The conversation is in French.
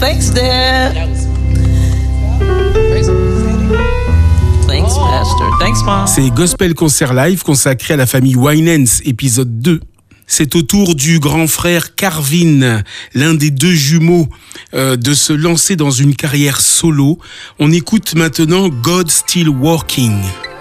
Thanks, Dad. Thanks, Pastor. Thanks, Mom. C'est Gospel Concert Live consacré à la famille Winans, épisode 2. C'est au tour du grand frère Carvin, l'un des deux jumeaux, de se lancer dans une carrière solo. On écoute maintenant God Still Working.